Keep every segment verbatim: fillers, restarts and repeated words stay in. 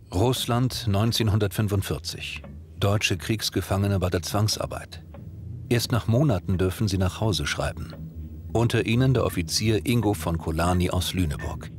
Russland neunzehnhundertfünfundvierzig. Deutsche Kriegsgefangene bei der Zwangsarbeit. Erst nach Monaten dürfen sie nach Hause schreiben. Unter ihnen der Offizier Ingo von Kolani aus Lüneburg.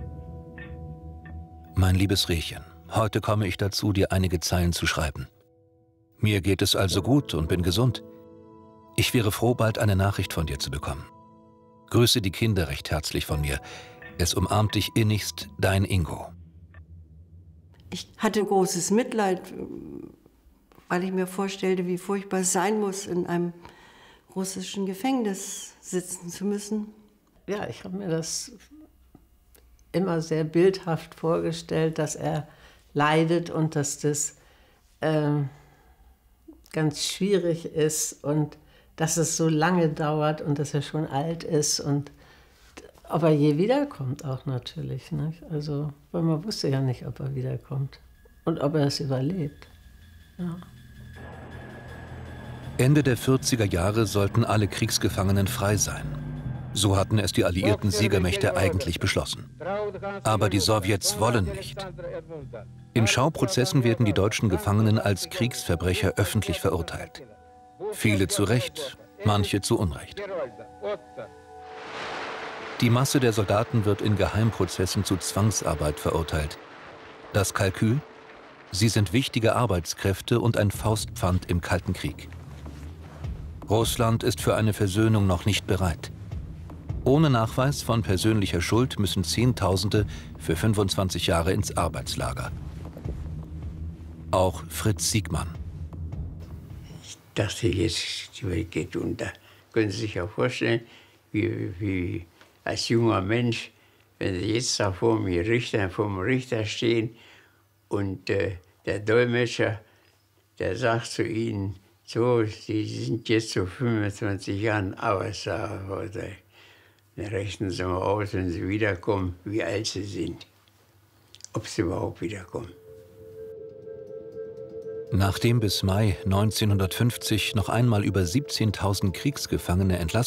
Mein liebes Rehchen, heute komme ich dazu, dir einige Zeilen zu schreiben. Mir geht es also gut und bin gesund. Ich wäre froh, bald eine Nachricht von dir zu bekommen. Grüße die Kinder recht herzlich von mir. Es umarmt dich innigst, dein Ingo. Ich hatte großes Mitleid, weil ich mir vorstellte, wie furchtbar es sein muss, in einem russischen Gefängnis sitzen zu müssen. Ja, ich habe mir das immer sehr bildhaft vorgestellt, dass er leidet und dass das ähm, ganz schwierig ist und dass es so lange dauert und dass er schon alt ist und ob er je wiederkommt auch natürlich. Nicht? Also, weil man wusste ja nicht, ob er wiederkommt und ob er es überlebt. Ja. Ende der vierziger Jahre sollten alle Kriegsgefangenen frei sein. So hatten es die alliierten Siegermächte eigentlich beschlossen. Aber die Sowjets wollen nicht. In Schauprozessen werden die deutschen Gefangenen als Kriegsverbrecher öffentlich verurteilt. Viele zu Recht, manche zu Unrecht. Die Masse der Soldaten wird in Geheimprozessen zu Zwangsarbeit verurteilt. Das Kalkül? Sie sind wichtige Arbeitskräfte und ein Faustpfand im Kalten Krieg. Russland ist für eine Versöhnung noch nicht bereit. Ohne Nachweis von persönlicher Schuld müssen Zehntausende für fünfundzwanzig Jahre ins Arbeitslager. Auch Fritz Siegmann. Ich dachte, jetzt die Welt geht unter. Können Sie sich auch vorstellen, wie, wie als junger Mensch, wenn Sie jetzt da vor mir Richter, vor dem Richter stehen und äh, der Dolmetscher, der sagt zu Ihnen, so, Sie sind jetzt zu fünfundzwanzig Jahren Arbeitslager verurteilt. Dann rechnen Sie mal aus, wenn Sie wiederkommen, wie alt Sie sind. Ob Sie überhaupt wiederkommen. Nachdem bis Mai neunzehnhundertfünfzig noch einmal über siebzehntausend Kriegsgefangene entlassen